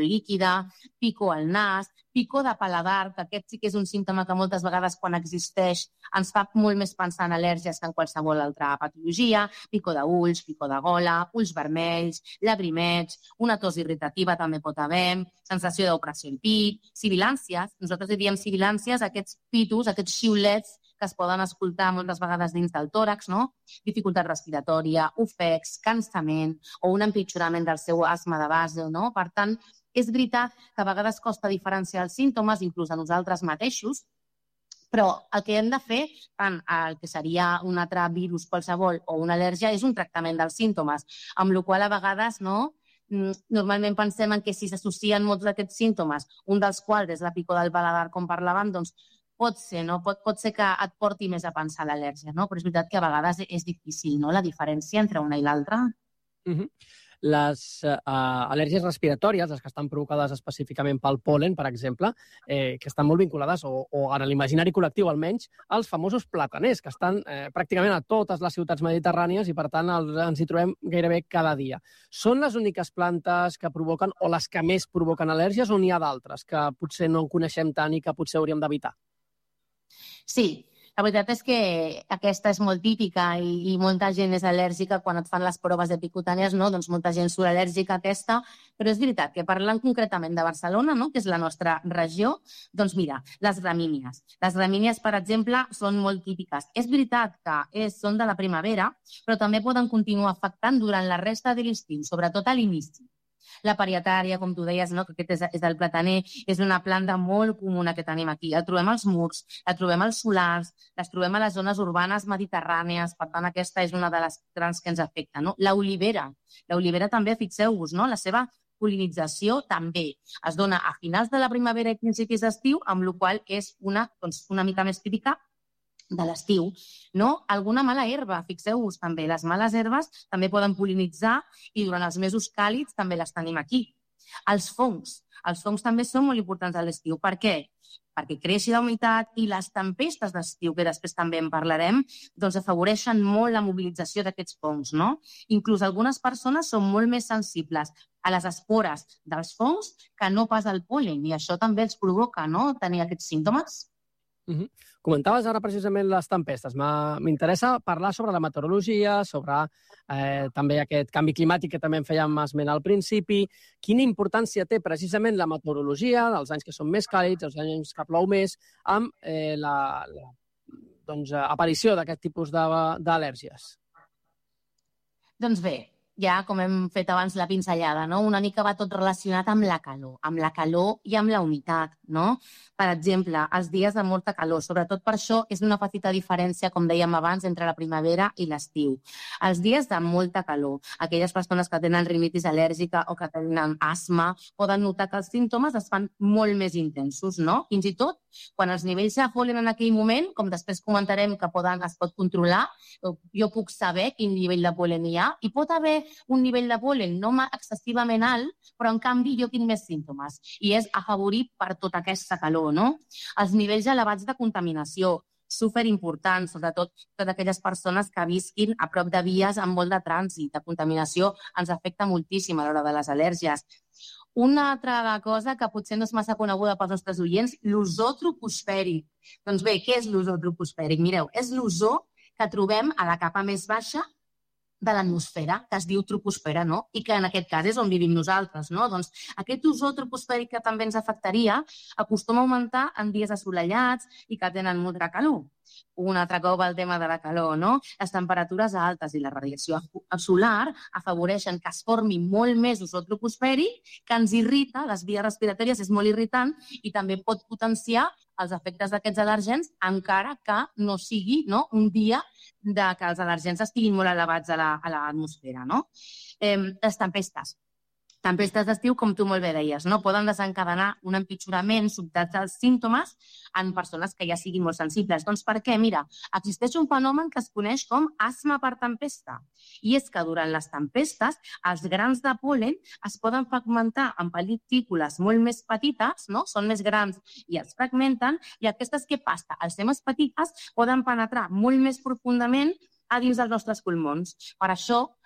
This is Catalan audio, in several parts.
líquida, picor al nas, picor de paladar, que aquest sí que és un símptoma que moltes vegades quan existeix ens fa molt més pensar en al·lèrgies que en qualsevol altra patologia, picor d'ulls, picor de gola, ulls vermells, llagrimeigs, una tos irritativa també pot haver, sensació d'opressió al pit, sibilàncies, nosaltres diem sibilàncies, aquests pitos, aquests xiulets que es poden escoltar moltes vegades dins del tòrax, no? Dificultat respiratòria, ofecs, cansament o un empitjorament del seu asma de base, no? Per tant, és veritat que a vegades costa diferenciar els símptomes, inclús a nosaltres mateixos, però el que hem de fer, tant el que seria un altre virus qualsevol o una al·lèrgia, és un tractament dels símptomes, amb la qual cosa a vegades, no? Normalment pensem en que si s'associen molts d'aquests símptomes, un dels quals és la picor del paladar, com parlàvem, doncs pot ser, no? Pot ser que et porti més a pensar l'al·lèrgia, no? Però és veritat que a vegades és difícil, no?, la diferència entre una i l'altra. Les al·lèrgies respiratòries, les que estan provocades específicament pel pol·len, per exemple, que estan molt vinculades, o en l'imaginari col·lectiu almenys, als famosos plataners, que estan pràcticament a totes les ciutats mediterrànies i, per tant, ens hi trobem gairebé cada dia. Són les úniques plantes que provoquen, o les que més provoquen al·lèrgies, o n'hi ha d'altres que potser no en coneixem tant i que potser hauríem d'evitar? Sí, la veritat és que aquesta és molt típica i molta gent és al·lèrgica quan et fan les proves epicutànies, no? Doncs molta gent surt al·lèrgica a aquesta, però és veritat que parlant concretament de Barcelona, no?, que és la nostra regió, doncs mira, les gramínies. Les gramínies, per exemple, són molt típiques. És veritat que són de la primavera, però també poden continuar afectant durant la resta de l'estiu, sobretot a l'inici. La parietària, com tu deies, no?, que aquest és el plataner, és una planta molt comuna que tenim aquí. La trobem als murs, la trobem als solars, les trobem a les zones urbanes mediterrànies, per tant, aquesta és una de les grans que ens afecta, no? L'olivera també, fixeu-vos, no?, la seva pol·linització també es dona a finals de la primavera i principis d'estiu, amb la qual cosa és una mica més típica de l'estiu, no? Alguna mala herba, fixeu-vos també, les males herbes també poden pol·linitzar i durant els mesos càlids també les tenim aquí. Els fongs també són molt importants a l'estiu. Per què? Perquè creixi la humitat i les tempestes d'estiu, que després també en parlarem, doncs afavoreixen molt la mobilització d'aquests fongs, no? Inclús algunes persones són molt més sensibles a les espores dels fongs que no pas al pol·len, i això també els provoca, no?, tenir aquests símptomes. Comentaves ara precisament les tempestes. M'interessa parlar sobre la meteorologia, sobre també aquest canvi climàtic que també en fèiem esment al principi. Quina importància té precisament la meteorologia dels anys que són més càlids, els anys que plou més, amb l'aparició d'aquest tipus d'al·lèrgies? Doncs bé, ja com hem fet abans la pinzellada, no? Una mica va tot relacionat amb la calor i amb la humitat, no? Per exemple, els dies de molta calor, sobretot per això és una petita diferència, com dèiem abans, entre la primavera i l'estiu. Els dies de molta calor, aquelles persones que tenen rinitis al·lèrgica o que tenen asma, poden notar que els símptomes es fan molt més intensos, no? Fins i tot, quan els nivells de pol·len en aquell moment, com després comentarem que es pot controlar, jo puc saber quin nivell de pol·len hi ha, i pot haver un nivell de pol·len no excessivament alt, però en canvi jo tinc més símptomes, i és afavorit per tota aquesta calor, no? Els nivells elevats de contaminació, superimportants, sobretot per aquelles persones que visquin a prop de vies amb molt de trànsit. La contaminació ens afecta moltíssim a l'hora de les al·lèrgies. Una altra cosa que potser no és massa coneguda pels nostres oients, l'ozó troposfèric. Doncs bé, què és l'ozó troposfèric? Mireu, és l'ozó que trobem a la capa més baixa de l'atmosfera, que es diu troposfera, no? I que en aquest cas és on vivim nosaltres, no? Doncs aquest ozó troposfèric que també ens afectaria acostuma a augmentar en dies assolellats i que tenen molta calor. Un altre cop el tema de la calor, no? Les temperatures altes i la radiació solar afavoreixen que es formi molt més ozó troposfèric, que ens irrita, les vies respiratòries, és molt irritant i també pot potenciar els efectes d'aquests al·lèrgens, encara que no sigui, no, un dia que els al·lèrgens estiguin molt elevats a l'atmosfera, no? Les tempestes. Tempestes d'estiu, com tu molt bé deies, no? Poden desencadenar un empitjorament sobtat dels símptomes en persones que ja siguin molt sensibles. Doncs per què? Mira, existeix un fenomen que es coneix com asma per tempesta. I és que durant les tempestes els grans de pol·len es poden fragmentar en pel·lícules molt més petites, no? Són més grans i es fragmenten, i aquestes, què passa? Al ser més petites poden penetrar molt més profundament a dins dels nostres pulmons. Per això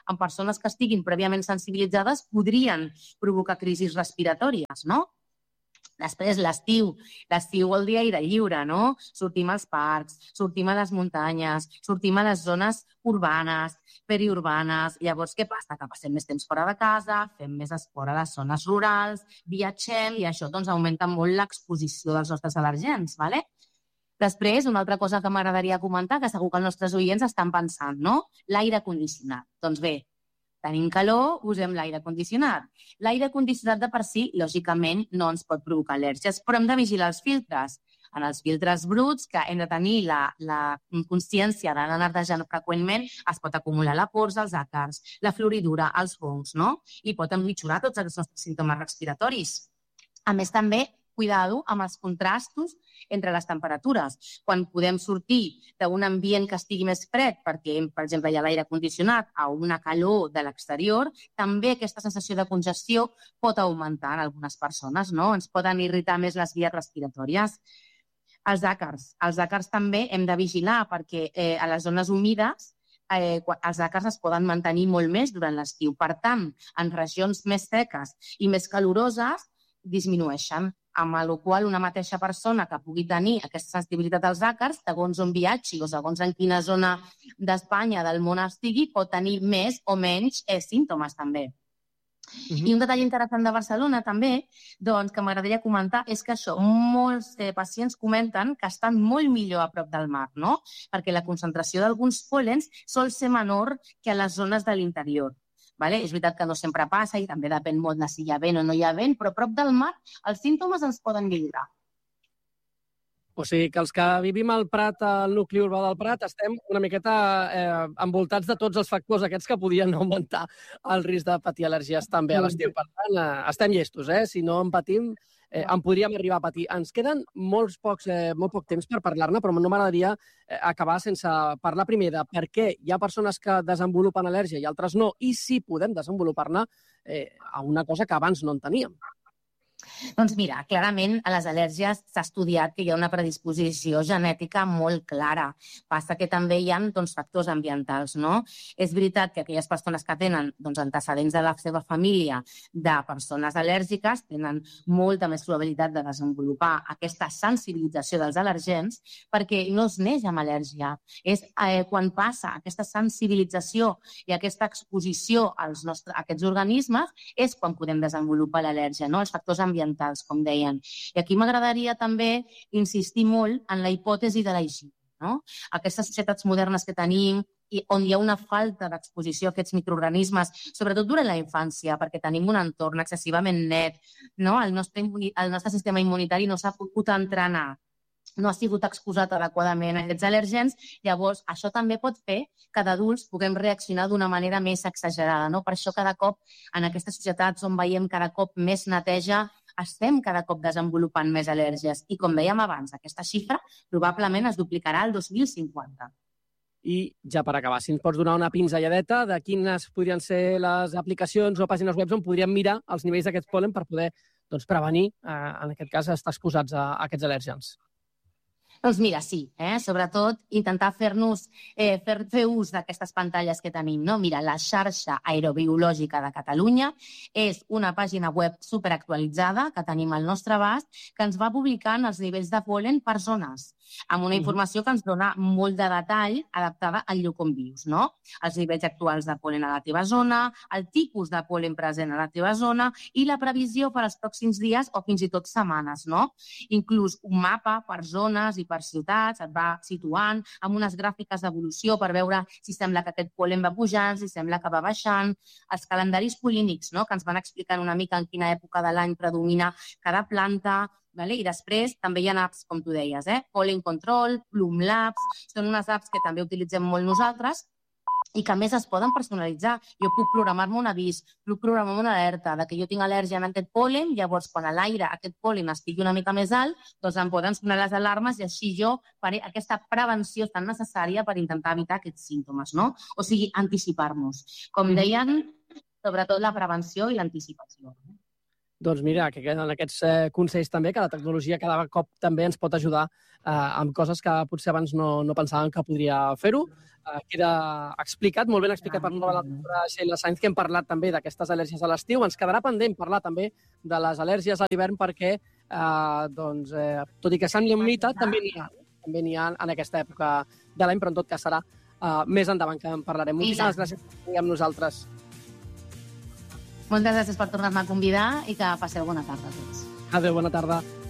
en persones que estiguin prèviament sensibilitzades podrien provocar crisis respiratòries, no? Després, l'estiu vol dir aire lliure, no? Sortim als parcs, sortim a les muntanyes, sortim a les zones urbanes, periurbanes. Llavors, què passa? Que passem més temps fora de casa, fem més esport a les zones rurals, viatgem i això doncs, augmenta molt l'exposició dels nostres al·lèrgens, ¿vale? Després, una altra cosa que m'agradaria comentar, que segur que els nostres oients estan pensant, no? L'aire condicionat. Doncs bé, tenim calor, usem l'aire condicionat. L'aire condicionat de per si, lògicament, no ens pot provocar al·lèrgies, però hem de vigilar els filtres. En els filtres bruts, que hem de tenir la consciència d'anar netejant freqüentment, es pot acumular la pols, els àcars, la floridura, els fongs, no? I pot empitjorar tots els nostres símptomes respiratoris. A més, també, cuidado amb els contrastos entre les temperatures. Quan podem sortir d'un ambient que estigui més fred, perquè, per exemple, hi ha l'aire condicionat, a una calor de l'exterior, també aquesta sensació de congestió pot augmentar en algunes persones, no? Ens poden irritar més les vies respiratòries. Els àcars també hem de vigilar perquè a les zones humides els àcars es poden mantenir molt més durant l'estiu. Per tant, en regions més seques i més caloroses disminueixen, amb la qual una mateixa persona que pugui tenir aquesta sensibilitat als àcars, segons on viatgi o segons en quina zona d'Espanya, del món estigui, pot tenir més o menys símptomes també. I un detall interessant de Barcelona també, doncs, que m'agradaria comentar, és que això, molts pacients comenten que estan molt millor a prop del mar, no? Perquè la concentració d'alguns pol·lens sol ser menor que a les zones de l'interior. Vale? És veritat que no sempre passa i també depèn molt de si hi ha vent o no hi ha vent, però a prop del mar els símptomes ens poden millorar. O sigui que els que vivim al Prat, al nucli urbà del Prat, estem una miqueta envoltats de tots els factors aquests que podien augmentar el risc de patir al·lèrgies també a l'estiu. Per tant, estem llestos, Si no en patim, en podríem arribar a patir. Ens queden molt poc temps per parlar-ne, però no m'agradaria acabar sense parlar primer de per què hi ha persones que desenvolupen al·lèrgia i altres no, i si podem desenvolupar-ne a una cosa que abans no en teníem. Doncs mira, clarament a les al·lèrgies s'ha estudiat que hi ha una predisposició genètica molt clara. Passa que també hi ha factors ambientals, no? És veritat que aquelles persones que tenen antecedents de la seva família de persones al·lèrgiques tenen molta més probabilitat de desenvolupar aquesta sensibilització dels al·lèrgens perquè no es neix amb al·lèrgia. És quan passa aquesta sensibilització i aquesta exposició a aquests organismes és quan podem desenvolupar l'al·lèrgia, no? Els factors ambientals, com deien. I aquí m'agradaria també insistir molt en la hipòtesi de la higiene, no? Aquestes societats modernes que tenim, on hi ha una falta d'exposició a aquests microorganismes, sobretot durant la infància, perquè tenim un entorn excessivament net, no? El nostre sistema immunitari no s'ha pogut entrenar, no ha sigut exposat adequadament a aquests al·lèrgens, llavors això també pot fer que d'adults puguem reaccionar d'una manera més exagerada, no? Per això cada cop en aquestes societats on veiem cada cop més neteja estem cada cop desenvolupant més al·lèrgies i, com dèiem abans, aquesta xifra probablement es duplicarà el 2050. I ja per acabar, si ens pots donar una pinzelladeta de quines podrien ser les aplicacions o pàgines web on podríem mirar els nivells d'aquest pol·len per poder prevenir, en aquest cas, estar exposats a aquests al·lèrgens. Doncs mira, sí, sobretot intentar fer ús d'aquestes pantalles que tenim, no? Mira, la xarxa aerobiològica de Catalunya és una pàgina web superactualitzada que tenim al nostre abast que ens va publicant els nivells de pol·len per zones, amb una informació que ens dona molt de detall adaptada al lloc on vius, no? Els nivells actuals de pol·len a la teva zona, el tipus de pol·len present a la teva zona i la previsió per als pròxims dies o fins i tot setmanes, no? Inclús un mapa per zones i per ciutats, et va situant amb unes gràfiques d'evolució per veure si sembla que aquest pol·len va pujant, si sembla que va baixant, els calendaris polínics, no? Que ens van explicant una mica en quina època de l'any predomina cada planta, i després també hi ha apps, com tu deies, Pollen Control, Bloom Labs, són unes apps que també utilitzem molt nosaltres i que a més es poden personalitzar. Jo puc programar-me un avís, puc programar-me una alerta de que jo tinc al·lèrgia en aquest pol·len, llavors quan a l'aire aquest pol·len estigui una mica més alt, doncs em poden sonar les alarmes i així jo faré aquesta prevenció tan necessària per intentar evitar aquests símptomes, no? O sigui, anticipar-nos. Com deien, sobretot la prevenció i l'anticipació. Doncs mira, que en aquests consells també, que la tecnologia cada cop també ens pot ajudar amb coses que potser abans no pensàvem que podria fer-ho. Queda explicat, molt ben explicat per la doctora Sheila Sainz, que hem parlat també d'aquestes al·lèrgies a l'estiu. Ens quedarà pendent parlar també de les al·lèrgies a l'hivern perquè, tot i que sembli un mite, també n'hi ha en aquesta època de l'any, però en tot cas serà més endavant que en parlarem. Moltíssimes gràcies per estar amb nosaltres. Moltes gràcies per tornar-me a convidar i que passeu bona tarda a tots. Adéu, bona tarda.